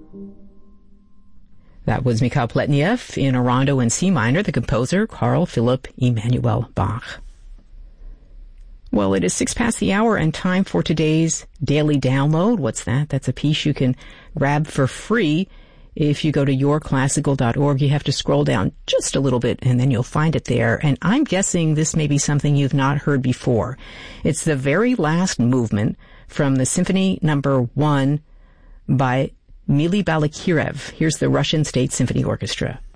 That was Mikhail Pletnev in a rondo in C minor, the composer Carl Philipp Emanuel Bach. Well, it is 6 past the hour and time for today's daily download. What's that? That's a piece you can grab for free. If you go to yourclassical.org, you have to scroll down just a little bit and then you'll find it there. And I'm guessing this may be something you've not heard before. It's the very last movement from the Symphony Number 1 by Mily Balakirev. Here's the Russian State Symphony Orchestra.